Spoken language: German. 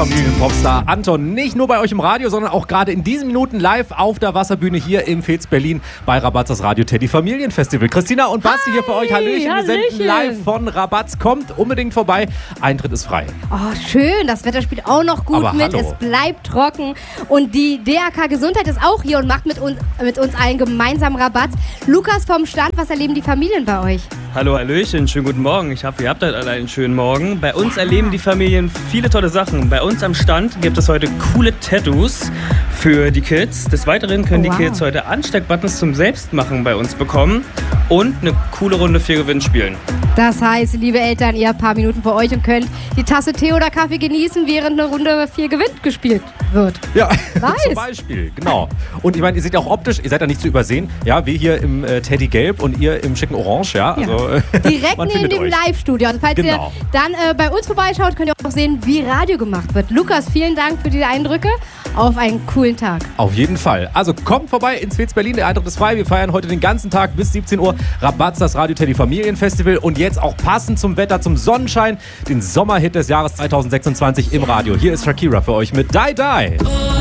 Familienpopstar Anton nicht nur bei euch im Radio, sondern auch gerade in diesen Minuten live auf der Wasserbühne hier im Fez Berlin bei Rabatz, das Radio Teddy Familienfestival. Christina und Basti hier für euch. Hallöchen, wir senden live von Rabatz. Kommt unbedingt vorbei. Eintritt ist frei. Oh, schön. Das Wetter spielt auch noch gut Aber mit. hallo. Es bleibt trocken. Und die DRK Gesundheit ist auch hier und macht mit uns allen gemeinsam Rabatz. Lukas vom Stand, was erleben die Familien bei euch? Hallo, hallöchen, schönen guten Morgen. Ich hoffe, ihr habt heute alle einen schönen Morgen. Bei uns erleben die Familien viele tolle Sachen. Bei uns am Stand gibt es heute coole Tattoos für die Kids. Des Weiteren können die Kids heute Ansteckbuttons zum Selbstmachen bei uns bekommen und eine coole Runde 4 Gewinnspielen. Das heißt, liebe Eltern, ihr habt ein paar Minuten für euch und könnt die Tasse Tee oder Kaffee genießen, während eine Runde 4 gewinnt gespielt wird. Ja, Nice. zum Beispiel, genau. Und ich meine, ihr seht ja auch optisch, ihr seid ja nicht zu übersehen. Ja, wir hier im Teddy Gelb und ihr im schicken Orange, ja. Also, Direkt man neben findet dem euch. Live-Studio. Also falls Genau. ihr dann bei uns vorbeischaut, könnt ihr auch sehen, wie Radio gemacht wird. Lukas, vielen Dank für diese Eindrücke. Auf einen coolen Tag. Auf jeden Fall. Also kommt vorbei ins Fez Berlin, der Eintritt ist frei. Wir feiern heute den ganzen Tag bis 17 Uhr Rabatz, das Radio Teddy Familienfestival. Und jetzt auch passend zum Wetter, zum Sonnenschein, den Sommerhit des Jahres 2026 im Radio. Hier ist Shakira für euch mit Die Die.